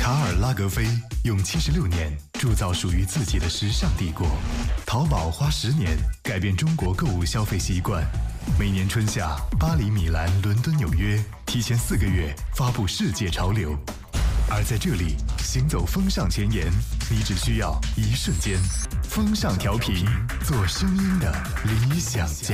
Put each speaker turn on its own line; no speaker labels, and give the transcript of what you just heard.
卡尔拉格菲用76年铸造属于自己的时尚帝国，淘宝花10年改变中国购物消费习惯。每年春夏，巴黎、米兰、伦敦、纽约提前4个月发布世界潮流，而在这里行走风尚前沿，你只需要1瞬间。风尚调频，做声音的理想家。